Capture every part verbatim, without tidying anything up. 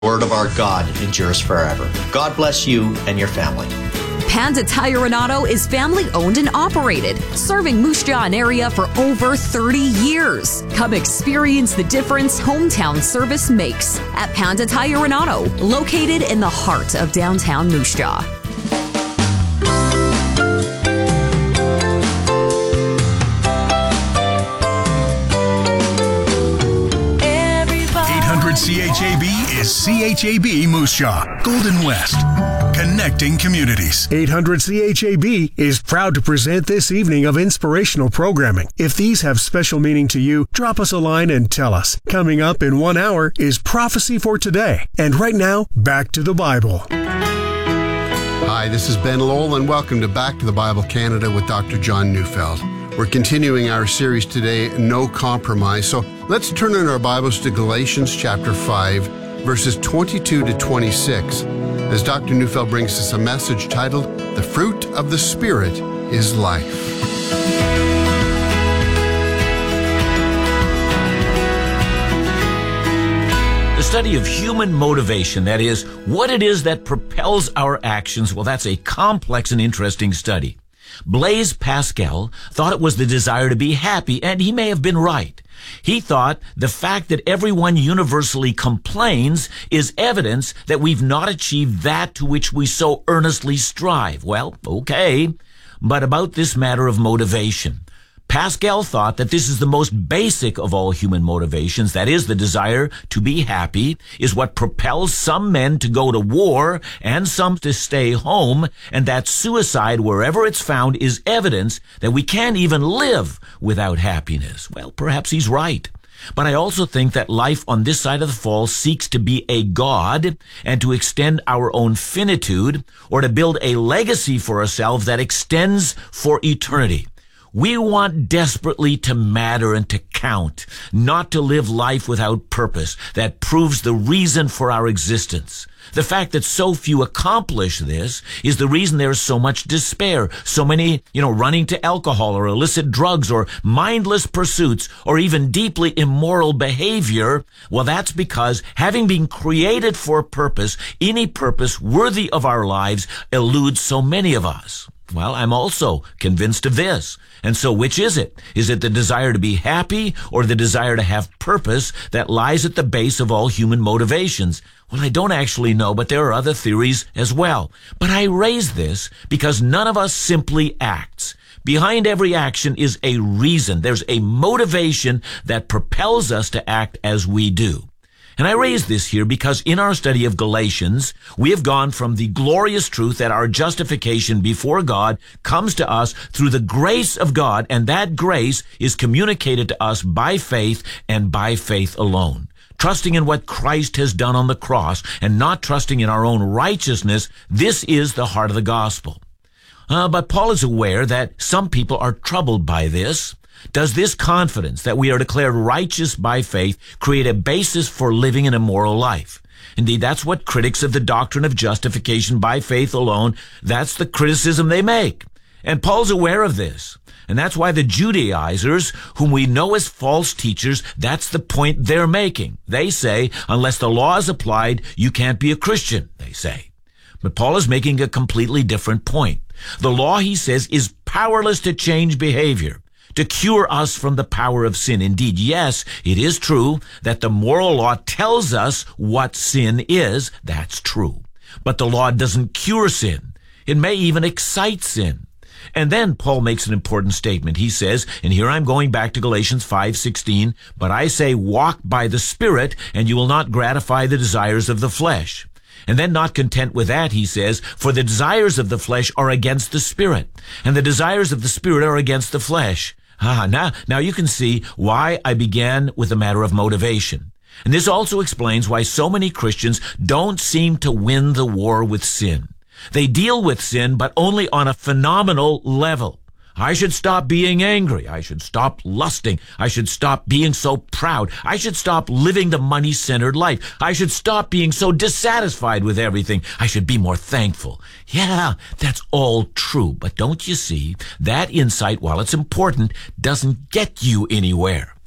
Word of our God endures forever. God bless you and your family. Panda Tire and Auto is family owned and operated, serving Moose Jaw area for over thirty years. Come experience the difference hometown service makes at Panda Tire and Auto, located in the heart of downtown Moose Jaw. C H A B is C H A B Moose Jaw, Golden West, connecting communities. eight hundred C H A B is proud to present this evening of inspirational programming. If these have special meaning to you, drop us a line and tell us. Coming up in one hour is Prophecy for Today. And right now, back to the Bible. Hi, this is Ben Lowell, and welcome to Back to the Bible Canada with Doctor John Neufeld. We're continuing our series today, No Compromise. So let's turn in our Bibles to Galatians chapter five, verses twenty-two to twenty-six, as Doctor Neufeld brings us a message titled, The Fruit of the Spirit is Life. The study of human motivation, that is, what it is that propels our actions, well, that's a complex and interesting study. Blaise Pascal thought it was the desire to be happy, and he may have been right. He thought the fact that everyone universally complains is evidence that we've not achieved that to which we so earnestly strive. Well, okay, but about this matter of motivation. Pascal thought that this is the most basic of all human motivations, that is, the desire to be happy, is what propels some men to go to war and some to stay home, and that suicide, wherever it's found, is evidence that we can't even live without happiness. Well, perhaps he's right. But I also think that life on this side of the fall seeks to be a God and to extend our own finitude, or to build a legacy for ourselves that extends for eternity. We want desperately to matter and to count, not to live life without purpose that proves the reason for our existence. The fact that so few accomplish this is the reason there's so much despair, so many, you know, running to alcohol or illicit drugs or mindless pursuits or even deeply immoral behavior. Well, that's because having been created for a purpose, any purpose worthy of our lives eludes so many of us. Well, I'm also convinced of this. And so which is it? Is it the desire to be happy or the desire to have purpose that lies at the base of all human motivations? Well, I don't actually know, but there are other theories as well. But I raise this because none of us simply acts. Behind every action is a reason. There's a motivation that propels us to act as we do. And I raise this here because in our study of Galatians, we have gone from the glorious truth that our justification before God comes to us through the grace of God, and that grace is communicated to us by faith and by faith alone. Trusting in what Christ has done on the cross and not trusting in our own righteousness, this is the heart of the gospel. Uh, but Paul is aware that some people are troubled by this. Does this confidence that we are declared righteous by faith create a basis for living an immoral life? Indeed, that's what critics of the doctrine of justification by faith alone, that's the criticism they make. And Paul's aware of this. And that's why the Judaizers, whom we know as false teachers, that's the point they're making. They say, unless the law is applied, you can't be a Christian, they say. But Paul is making a completely different point. The law, he says, is powerless to change behavior, to cure us from the power of sin. Indeed, yes, it is true that the moral law tells us what sin is. That's true. But the law doesn't cure sin. It may even excite sin. And then Paul makes an important statement. He says, and here I'm going back to Galatians five sixteen, but I say walk by the Spirit, and you will not gratify the desires of the flesh. And then not content with that, he says, for the desires of the flesh are against the Spirit, and the desires of the Spirit are against the flesh. Ah, now, now you can see why I began with the matter of motivation. And this also explains why so many Christians don't seem to win the war with sin. They deal with sin, but only on a phenomenal level. I should stop being angry. I should stop lusting. I should stop being so proud. I should stop living the money-centered life. I should stop being so dissatisfied with everything. I should be more thankful. Yeah, that's all true. But don't you see, that insight, while it's important, doesn't get you anywhere.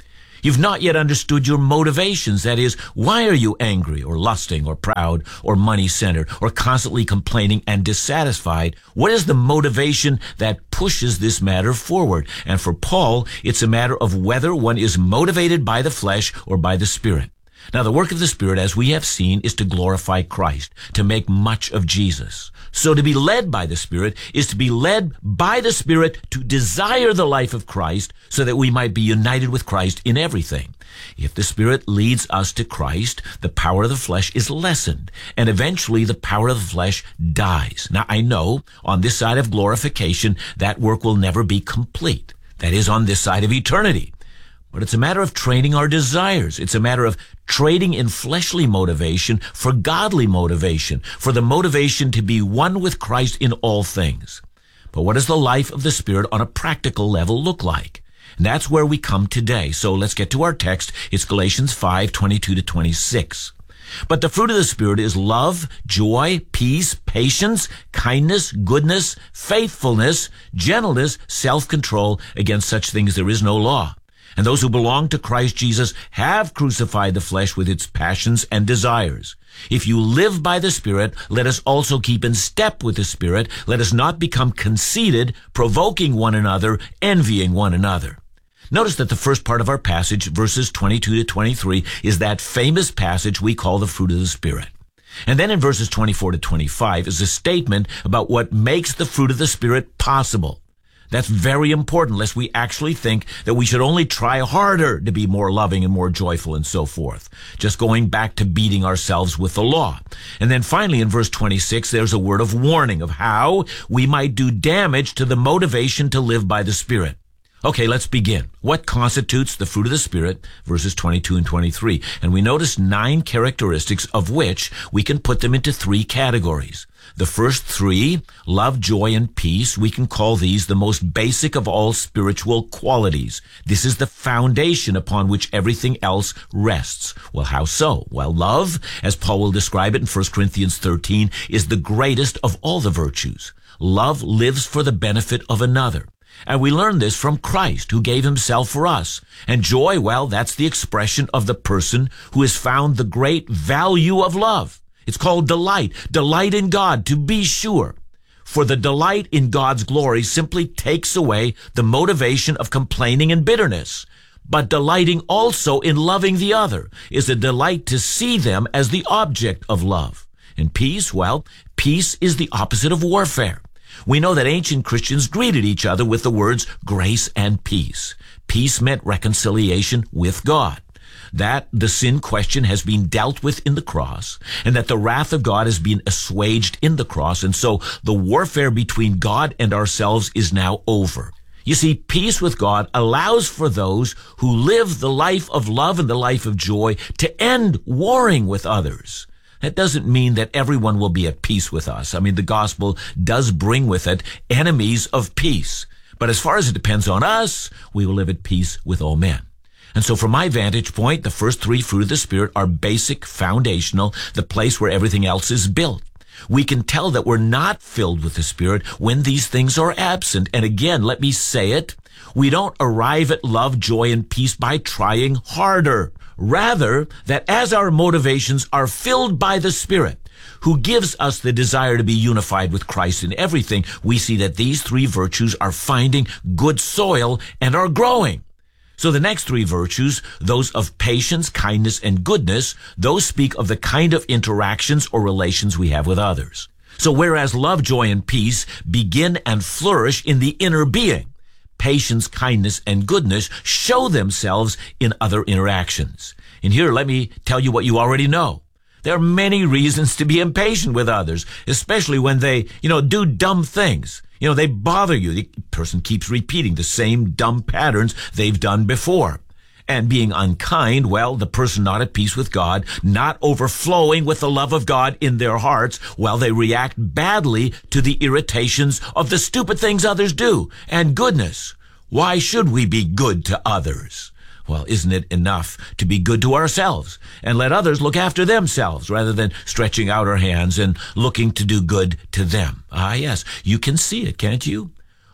You've not yet understood your motivations. That is, why are you angry or lusting or proud or money-centered or constantly complaining and dissatisfied? What is the motivation that pushes this matter forward? And for Paul, it's a matter of whether one is motivated by the flesh or by the Spirit. Now, the work of the Spirit, as we have seen, is to glorify Christ, to make much of Jesus. So to be led by the Spirit is to be led by the Spirit to desire the life of Christ so that we might be united with Christ in everything. If the Spirit leads us to Christ, the power of the flesh is lessened, and eventually the power of the flesh dies. Now, I know on this side of glorification, that work will never be complete. That is, on this side of eternity. But it's a matter of training our desires. It's a matter of trading in fleshly motivation for godly motivation, for the motivation to be one with Christ in all things. But what does the life of the Spirit on a practical level look like? And that's where we come today. So let's get to our text. It's Galatians five, twenty-two to twenty-six. But the fruit of the Spirit is love, joy, peace, patience, kindness, goodness, faithfulness, gentleness, self-control. Against such things there is no law. And those who belong to Christ Jesus have crucified the flesh with its passions and desires. If you live by the Spirit, let us also keep in step with the Spirit. Let us not become conceited, provoking one another, envying one another. Notice that the first part of our passage, verses twenty-two to twenty-three, is that famous passage we call the fruit of the Spirit. And then in verses twenty-four to twenty-five is a statement about what makes the fruit of the Spirit possible. That's very important, lest we actually think that we should only try harder to be more loving and more joyful and so forth. Just going back to beating ourselves with the law. And then finally in verse twenty-six, there's a word of warning of how we might do damage to the motivation to live by the Spirit. Okay, let's begin. What constitutes the fruit of the Spirit? Verses twenty-two and twenty-three. And we notice nine characteristics of which we can put them into three categories. The first three, love, joy, and peace, we can call these the most basic of all spiritual qualities. This is the foundation upon which everything else rests. Well, how so? Well, love, as Paul will describe it in First Corinthians thirteen, is the greatest of all the virtues. Love lives for the benefit of another. And we learn this from Christ, who gave himself for us. And joy, well, that's the expression of the person who has found the great value of love. It's called delight. Delight in God, to be sure. For the delight in God's glory simply takes away the motivation of complaining and bitterness. But delighting also in loving the other is a delight to see them as the object of love. And peace, well, peace is the opposite of warfare. We know that ancient Christians greeted each other with the words grace and peace. Peace meant reconciliation with God. That the sin question has been dealt with in the cross, and that the wrath of God has been assuaged in the cross, and so the warfare between God and ourselves is now over. You see, peace with God allows for those who live the life of love and the life of joy to end warring with others. That doesn't mean that everyone will be at peace with us. I mean, the gospel does bring with it enemies of peace. But as far as it depends on us, we will live at peace with all men. And so from my vantage point, the first three fruit of the Spirit are basic, foundational, the place where everything else is built. We can tell that we're not filled with the Spirit when these things are absent. And again, let me say it, we don't arrive at love, joy, and peace by trying harder. Rather, that as our motivations are filled by the Spirit, who gives us the desire to be unified with Christ in everything, we see that these three virtues are finding good soil and are growing. So the next three virtues, those of patience, kindness, and goodness, those speak of the kind of interactions or relations we have with others. So whereas love, joy, and peace begin and flourish in the inner being, patience, kindness, and goodness show themselves in other interactions. And here, let me tell you what you already know. There are many reasons to be impatient with others, especially when they, you know, do dumb things. You know, they bother you. The person keeps repeating the same dumb patterns they've done before. And being unkind, well, the person not at peace with God, not overflowing with the love of God in their hearts, while they react badly to the irritations of the stupid things others do. And goodness, why should we be good to others? Well, isn't it enough to be good to ourselves and let others look after themselves rather than stretching out our hands and looking to do good to them? Ah, yes, you can see it, can't you?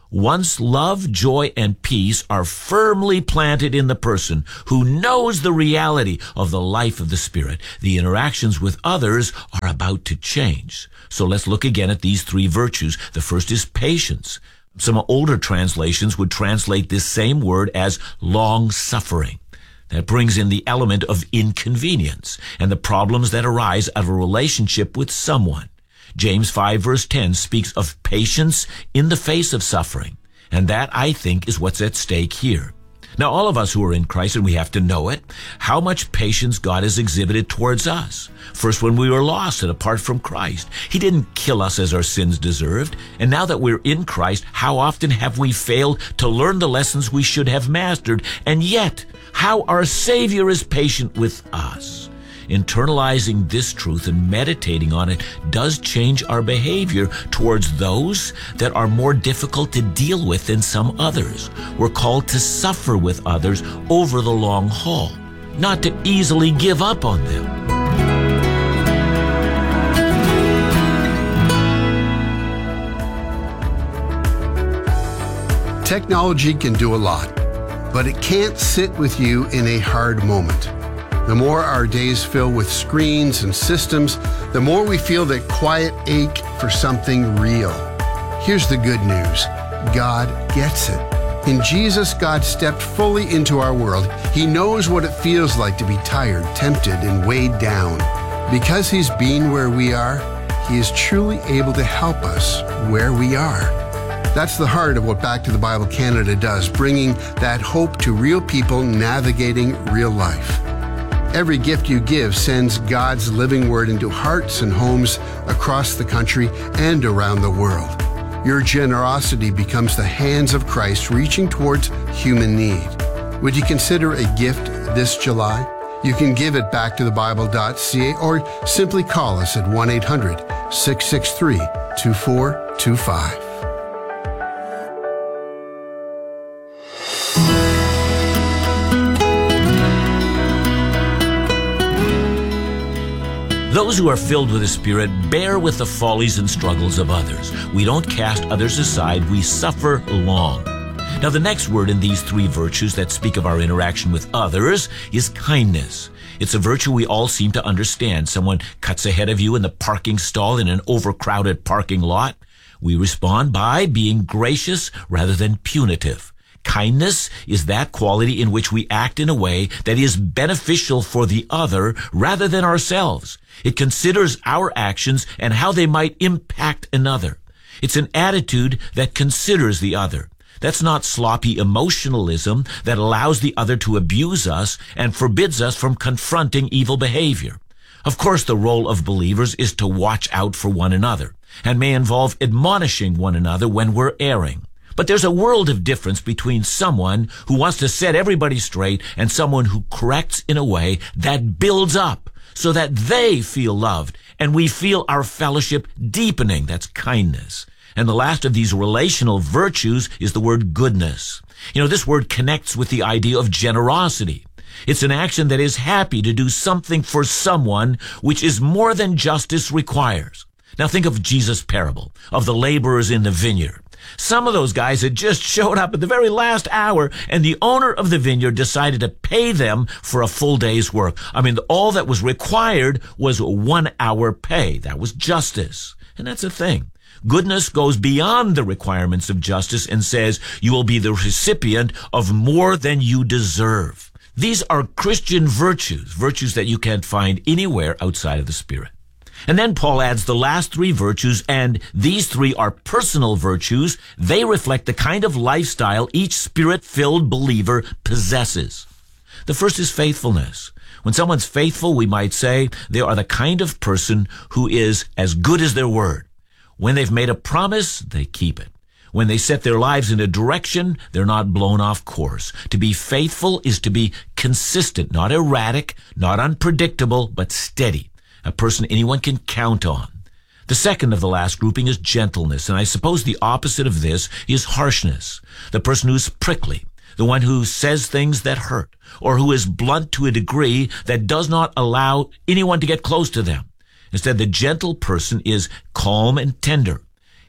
Once love, joy, and peace are firmly planted in the person who knows the reality of the life of the Spirit, the interactions with others are about to change. So let's look again at these three virtues. The first is patience. Some older translations would translate this same word as long-suffering. That brings in the element of inconvenience and the problems that arise out of a relationship with someone. James five verse ten speaks of patience in the face of suffering. And that, I think, is what's at stake here. Now, all of us who are in Christ, and we have to know it, how much patience God has exhibited towards us. First, when we were lost and apart from Christ, He didn't kill us as our sins deserved. And now that we're in Christ, how often have we failed to learn the lessons we should have mastered? And yet, how our Savior is patient with us. Internalizing this truth and meditating on it does change our behavior towards those that are more difficult to deal with than some others. We're called to suffer with others over the long haul, not to easily give up on them. Technology can do a lot, but it can't sit with you in a hard moment. The more our days fill with screens and systems, the more we feel that quiet ache for something real. Here's the good news. God gets it. In Jesus, God stepped fully into our world. He knows what it feels like to be tired, tempted, and weighed down. Because He's been where we are, He is truly able to help us where we are. That's the heart of what Back to the Bible Canada does, bringing that hope to real people navigating real life. Every gift you give sends God's living word into hearts and homes across the country and around the world. Your generosity becomes the hands of Christ reaching towards human need. Would you consider a gift this July? You can give at back to the bible dot c a or simply call us at one eight hundred, six six three, two four two five. Those who are filled with the Spirit bear with the follies and struggles of others. We don't cast others aside. We suffer long. Now, the next word in these three virtues that speak of our interaction with others is kindness. It's a virtue we all seem to understand. Someone cuts ahead of you in the parking stall in an overcrowded parking lot. We respond by being gracious rather than punitive. Kindness is that quality in which we act in a way that is beneficial for the other rather than ourselves. It considers our actions and how they might impact another. It's an attitude that considers the other. That's not sloppy emotionalism that allows the other to abuse us and forbids us from confronting evil behavior. Of course, the role of believers is to watch out for one another and may involve admonishing one another when we're erring. But there's a world of difference between someone who wants to set everybody straight and someone who corrects in a way that builds up so that they feel loved and we feel our fellowship deepening. That's kindness. And the last of these relational virtues is the word goodness. You know, this word connects with the idea of generosity. It's an action that is happy to do something for someone which is more than justice requires. Now think of Jesus' parable of the laborers in the vineyard. Some of those guys had just showed up at the very last hour, and the owner of the vineyard decided to pay them for a full day's work. I mean, all that was required was one hour pay. That was justice. And that's the thing. Goodness goes beyond the requirements of justice and says you will be the recipient of more than you deserve. These are Christian virtues, virtues that you can't find anywhere outside of the Spirit. And then Paul adds the last three virtues, and these three are personal virtues. They reflect the kind of lifestyle each Spirit-filled believer possesses. The first is faithfulness. When someone's faithful, we might say they are the kind of person who is as good as their word. When they've made a promise, they keep it. When they set their lives in a direction, they're not blown off course. To be faithful is to be consistent, not erratic, not unpredictable, but steady. A person anyone can count on. The second of the last grouping is gentleness, and I suppose the opposite of this is harshness. The person who's prickly, the one who says things that hurt, or who is blunt to a degree that does not allow anyone to get close to them. Instead, the gentle person is calm and tender.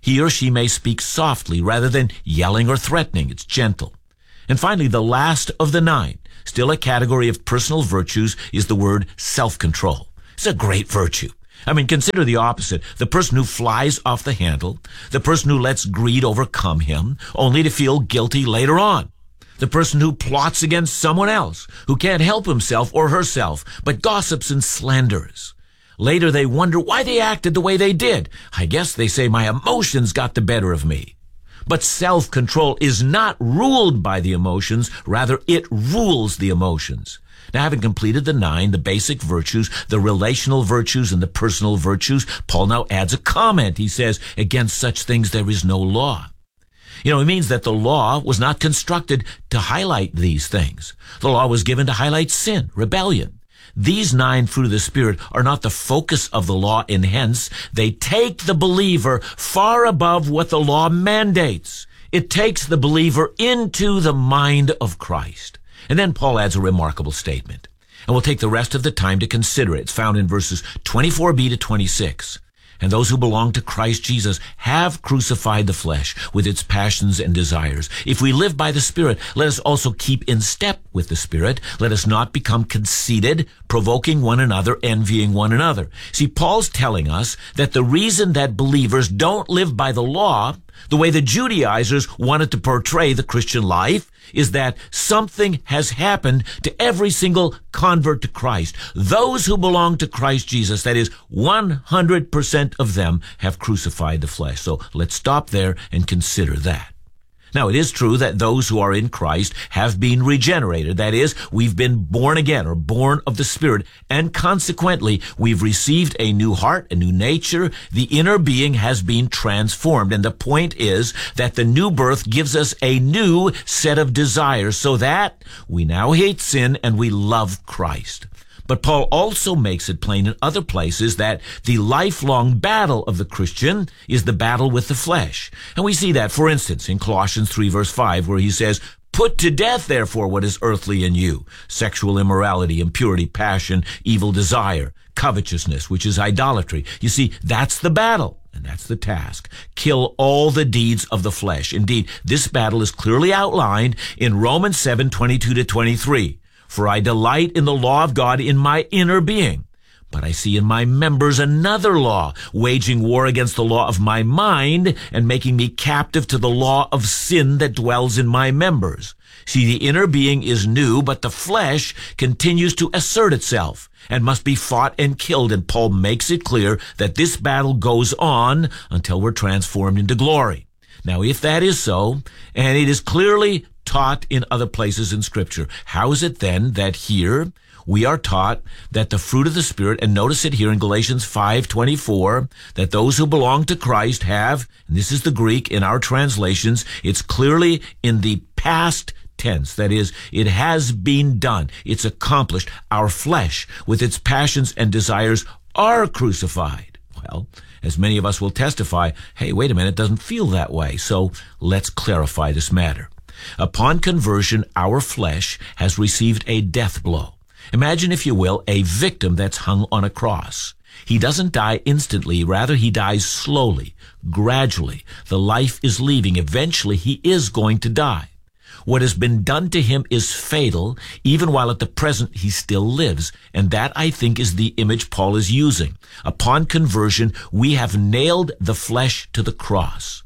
He or she may speak softly rather than yelling or threatening. It's gentle. And finally, the last of the nine, still a category of personal virtues, is the word self-control. It's a great virtue. I mean, consider the opposite. The person who flies off the handle, the person who lets greed overcome him, only to feel guilty later on. The person who plots against someone else, who can't help himself or herself, but gossips and slanders. Later they wonder why they acted the way they did. I guess they say my emotions got the better of me. But self-control is not ruled by the emotions, rather it rules the emotions. Now, having completed the nine, the basic virtues, the relational virtues, and the personal virtues, Paul now adds a comment. He says, against such things there is no law. You know, it means that the law was not constructed to highlight these things. The law was given to highlight sin, rebellion. These nine fruit of the Spirit are not the focus of the law, and hence they take the believer far above what the law mandates. It takes the believer into the mind of Christ. And then Paul adds a remarkable statement. And we'll take the rest of the time to consider it. It's found in verses twenty-four b to twenty-six. And those who belong to Christ Jesus have crucified the flesh with its passions and desires. If we live by the Spirit, let us also keep in step with the Spirit. Let us not become conceited, provoking one another, envying one another. See, Paul's telling us that the reason that believers don't live by the law, the way the Judaizers wanted to portray the Christian life, is that something has happened to every single convert to Christ. Those who belong to Christ Jesus, that is, one hundred percent of them have crucified the flesh. So let's stop there and consider that. Now, it is true that those who are in Christ have been regenerated. That is, we've been born again, or born of the Spirit, and consequently, we've received a new heart, a new nature. The inner being has been transformed. And the point is that the new birth gives us a new set of desires so that we now hate sin and we love Christ. But Paul also makes it plain in other places that the lifelong battle of the Christian is the battle with the flesh. And we see that, for instance, in Colossians three, verse five, where he says, "Put to death, therefore, what is earthly in you, sexual immorality, impurity, passion, evil desire, covetousness," which is idolatry. You see, that's the battle. And that's the task. Kill all the deeds of the flesh. Indeed, this battle is clearly outlined in Romans seven, twenty-two to twenty-three. For I delight in the law of God in my inner being. But I see in my members another law, waging war against the law of my mind and making me captive to the law of sin that dwells in my members. See, the inner being is new, but the flesh continues to assert itself and must be fought and killed. And Paul makes it clear that this battle goes on until we're transformed into glory. Now, if that is so, and it is clearly taught in other places in Scripture, how is it then that here we are taught that the fruit of the Spirit, and notice it here in Galatians five twenty-four, that those who belong to Christ have, and this is the Greek in our translations, it's clearly in the past tense. That is, it has been done. It's accomplished. Our flesh, with its passions and desires, are crucified. Well, as many of us will testify, hey, wait a minute, it doesn't feel that way. So let's clarify this matter. Upon conversion, our flesh has received a death blow. Imagine, if you will, a victim that's hung on a cross. He doesn't die instantly. Rather, he dies slowly, gradually. The life is leaving. Eventually, he is going to die. What has been done to him is fatal, even while at the present he still lives. And that, I think, is the image Paul is using. Upon conversion, we have nailed the flesh to the cross.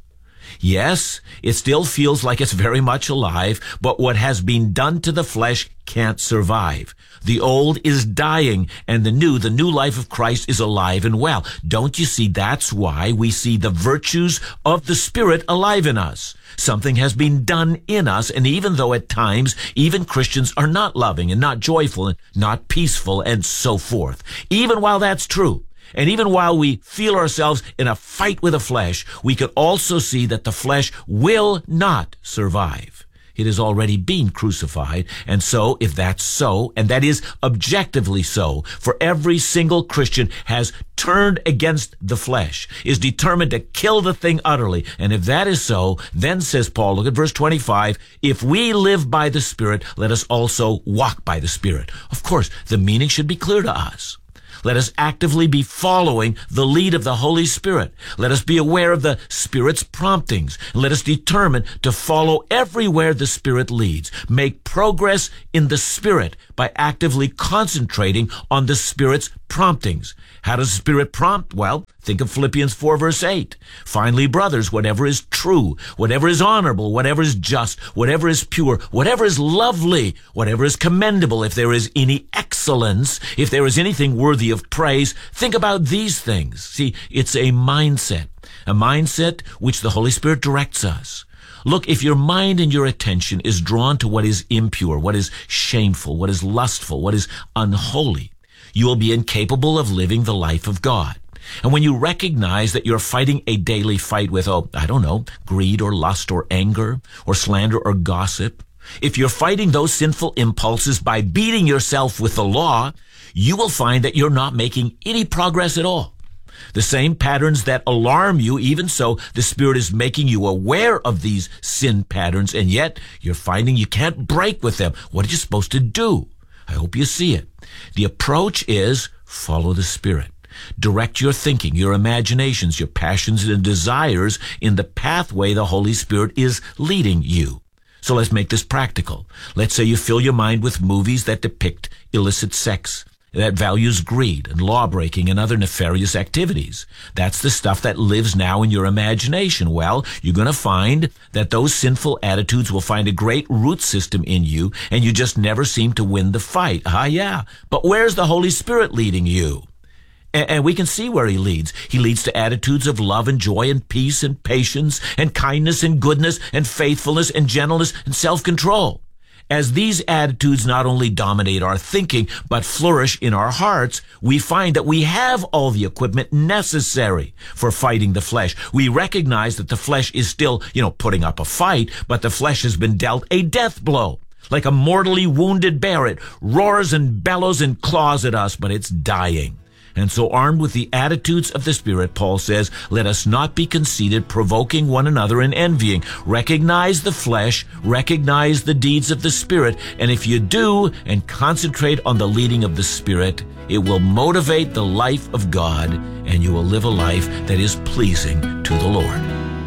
Yes, it still feels like it's very much alive, but what has been done to the flesh can't survive. The old is dying, and the new, the new life of Christ is alive and well. Don't you see? That's why we see the virtues of the Spirit alive in us. Something has been done in us, and even though at times even Christians are not loving and not joyful and not peaceful and so forth, even while that's true, and even while we feel ourselves in a fight with the flesh, we can also see that the flesh will not survive. It has already been crucified. And so, if that's so, and that is objectively so, for every single Christian has turned against the flesh, is determined to kill the thing utterly. And if that is so, then, says Paul, look at verse twenty-five, if we live by the Spirit, let us also walk by the Spirit. Of course, the meaning should be clear to us. Let us actively be following the lead of the Holy Spirit. Let us be aware of the Spirit's promptings. And let us determine to follow everywhere the Spirit leads. Make progress in the Spirit by actively concentrating on the Spirit's promptings. How does the Spirit prompt? Well, think of Philippians four, verse eight. Finally, brothers, whatever is true, whatever is honorable, whatever is just, whatever is pure, whatever is lovely, whatever is commendable, if there is any excellence, if there is anything worthy of praise, think about these things. See, it's a mindset, a mindset which the Holy Spirit directs us. Look, if your mind and your attention is drawn to what is impure, what is shameful, what is lustful, what is unholy, you will be incapable of living the life of God. And when you recognize that you're fighting a daily fight with, oh, I don't know, greed or lust or anger or slander or gossip, if you're fighting those sinful impulses by beating yourself with the law, you will find that you're not making any progress at all. The same patterns that alarm you, even so, the Spirit is making you aware of these sin patterns, and yet you're finding you can't break with them. What are you supposed to do? I hope you see it. The approach is follow the Spirit. Direct your thinking, your imaginations, your passions and desires in the pathway the Holy Spirit is leading you. So let's make this practical. Let's say you fill your mind with movies that depict illicit sex, that values greed and law-breaking and other nefarious activities. That's the stuff that lives now in your imagination. Well, you're going to find that those sinful attitudes will find a great root system in you, and you just never seem to win the fight. Ah, yeah. But where's the Holy Spirit leading you? And, and we can see where He leads. He leads to attitudes of love and joy and peace and patience and kindness and goodness and faithfulness and gentleness and self-control. As these attitudes not only dominate our thinking, but flourish in our hearts, we find that we have all the equipment necessary for fighting the flesh. We recognize that the flesh is still, you know, putting up a fight, but the flesh has been dealt a death blow. Like a mortally wounded bear, it roars and bellows and claws at us, but it's dying. And so armed with the attitudes of the Spirit, Paul says, let us not be conceited, provoking one another and envying. Recognize the flesh, recognize the deeds of the Spirit, and if you do and concentrate on the leading of the Spirit, it will motivate the life of God, and you will live a life that is pleasing to the Lord.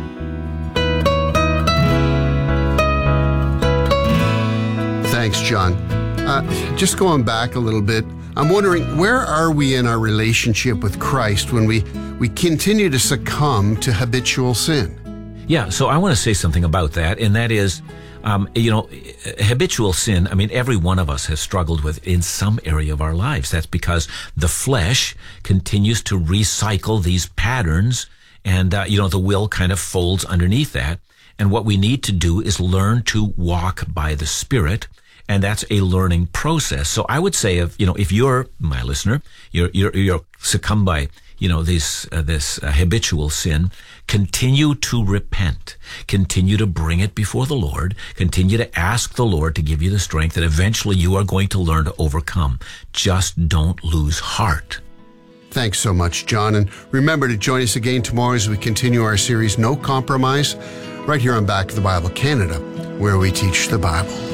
Thanks, John. Uh, just going back a little bit, I'm wondering, where are we in our relationship with Christ when we, we continue to succumb to habitual sin? Yeah, so I want to say something about that, and that is, um, you know, habitual sin, I mean, every one of us has struggled with in some area of our lives. That's because the flesh continues to recycle these patterns, and, uh, you know, the will kind of folds underneath that. And what we need to do is learn to walk by the Spirit. And that's a learning process. So I would say, if you know, if you're my listener, you're you're, you're succumbed by you know this uh, this uh, habitual sin, continue to repent, continue to bring it before the Lord, continue to ask the Lord to give you the strength that eventually you are going to learn to overcome. Just don't lose heart. Thanks so much, John. And remember to join us again tomorrow as we continue our series, No Compromise, right here on Back to the Bible Canada, where we teach the Bible.